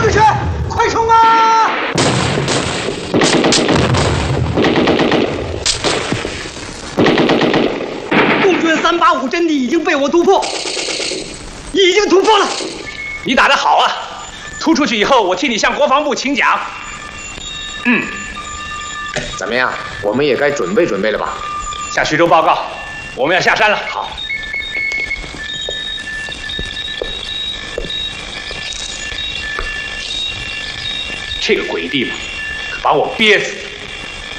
志全，快冲啊！共军385阵地已经被我突破，已经突破了。 你打得好啊！突出去以后，我替你向国防部请奖。 怎么样？我们也该准备准备了吧？ 向徐州报告，我们要下山了。 好。 这个鬼地方，可把我憋死了。